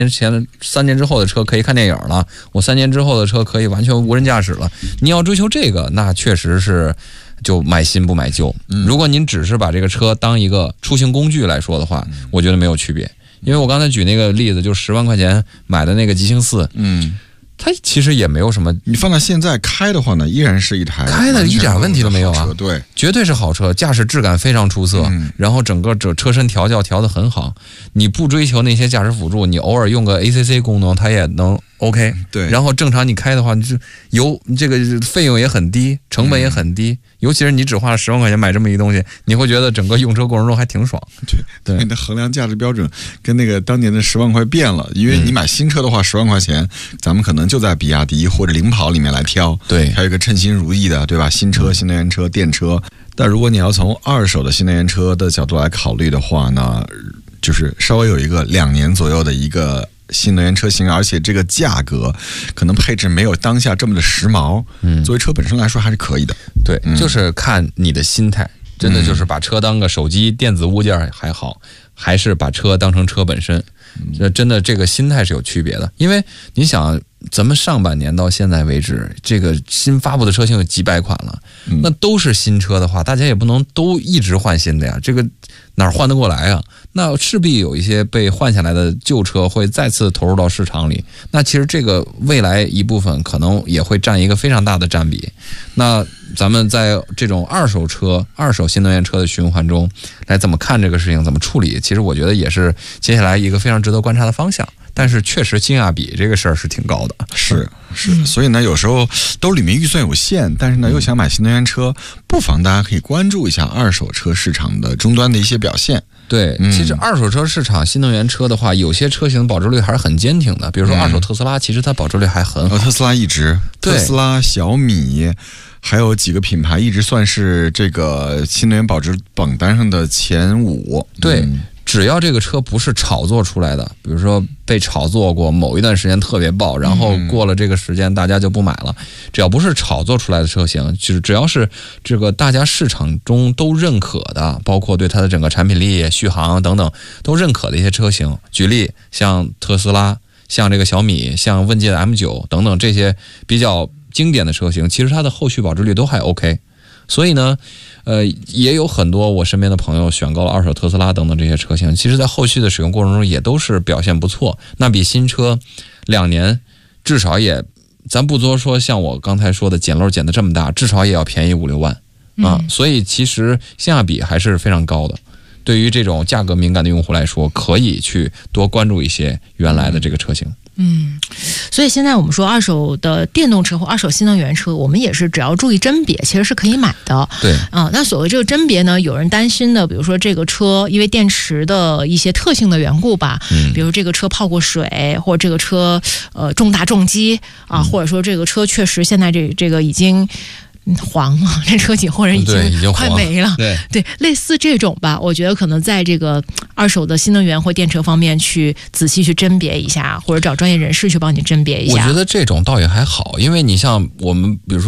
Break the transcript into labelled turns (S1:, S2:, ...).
S1: 3年之后的车可以看电影了，我3年之后的车可以完全无人驾驶了。你要追求这个，那确实是就买新不买旧。如果您只是把这个车当一个出行工具来说的话，我觉得没有区别。因为我刚才举那个例子，就10万块钱买的那个极星4，它其实也没有什么，
S2: 你放到现在开的话呢，依然是一台
S1: 开的一点问题都没有啊，
S2: 对，
S1: 绝对是好车，驾驶质感非常出色，然后整个车身调教调得很好。你不追求那些驾驶辅助，你偶尔用个 ACC 功能，它也能 OK。
S2: 对，
S1: 然后正常你开的话，你就这个费用也很低，成本也很低，尤其是你只花了10万块钱买这么一东西，你会觉得整个用车过程中还挺爽。
S2: 对，你的衡量价值标准跟那个当年的10万块变了，因为你买新车的话，10万块钱，咱们可能就在比亚迪或者领跑里面来挑，
S1: 对，
S2: 还有一个称心如意的，对吧？新车、新能源车、电车。但如果你要从二手的新能源车的角度来考虑的话呢，就是稍微有一个2年左右的一个新能源车型，而且这个价格可能配置没有当下这么的时髦，作为车本身来说还是可以的。
S1: 对，就是看你的心态，真的就是把车当个手机电子物件还好，还是把车当成车本身。真的这个心态是有区别的。因为你想，咱们上半年到现在为止，这个新发布的车型有几百款了，那都是新车的话，大家也不能都一直换新的呀，这个哪儿换得过来啊？那势必有一些被换下来的旧车会再次投入到市场里，那其实这个未来一部分可能也会占一个非常大的占比。那咱们在这种二手新能源车的循环中来怎么看这个事情，怎么处理，其实我觉得也是接下来一个非常值得观察的方向。但是确实性价比这个事儿是挺高的，
S2: 是，所以呢，有时候兜里面预算有限，但是呢又想买新能源车，不妨大家可以关注一下二手车市场的终端的一些表现。
S1: 对，其实二手车市场新能源车的话，有些车型保值率还是很坚挺的，比如说二手特斯拉，其实它保值率还很好。
S2: 特斯拉一直，特斯拉、小米。还有几个品牌一直算是这个新能源保值榜单上的前5。
S1: 对，只要这个车不是炒作出来的，比如说被炒作过，某一段时间特别爆，然后过了这个时间大家就不买了，只要不是炒作出来的车型，就是只要是这个大家市场中都认可的，包括对它的整个产品力、续航等等都认可的一些车型，举例像特斯拉、像这个小米、像问界的 M9 等等这些比较经典的车型，其实它的后续保值率都还 OK。 所以呢也有很多我身边的朋友选购了二手特斯拉等等这些车型，其实在后续的使用过程中也都是表现不错，那比新车2年至少也，咱不多说像我刚才说的捡漏捡的这么大，至少也要便宜5-6万啊，所以其实性价比还是非常高的。对于这种价格敏感的用户来说，可以去多关注一些原来的这个车型。
S3: 所以现在我们说二手的电动车或二手新能源车，我们也是只要注意甄别，其实是可以买的。
S1: 对
S3: 那所谓这个甄别呢，有人担心的，比如说这个车因为电池的一些特性的缘故吧，比如这个车泡过水，或者这个车重大重击啊，或者说这个车确实现在这个已经黄了，这车颈或者已经快没了。对，类似这种吧，我觉得可能在这个二手的新能源或电车方面去仔细去甄别一下，或者找专业人士去帮你甄别一下。
S1: 我觉得这种倒也还好，因为你像我们比如说